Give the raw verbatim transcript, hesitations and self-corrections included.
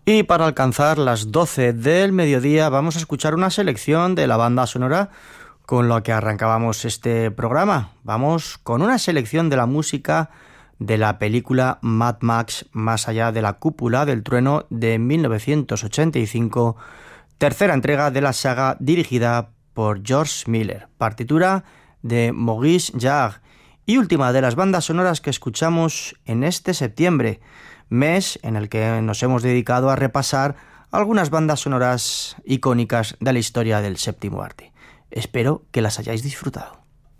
Y para alcanzar las doce del mediodía vamos a escuchar una selección de la banda sonora con la que arrancábamos este programa. Vamos con una selección de la música de la película Mad Max Más allá de la cúpula del trueno de mil novecientos ochenta y cinco, tercera entrega de la saga dirigida por George Miller, partitura de Maurice Jarre y última de las bandas sonoras que escuchamos en este septiembre, mes en el que nos hemos dedicado a repasar algunas bandas sonoras icónicas de la historia del séptimo arte. Espero que las hayáis disfrutado.